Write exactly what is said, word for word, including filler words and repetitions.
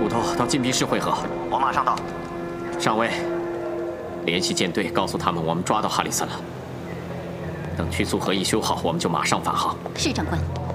头到禁闭室会合。 我马上到。 上尉，联系舰队，告诉他们我们抓到哈里森了。等驱速河一修好，我们就马上返航。 是长官。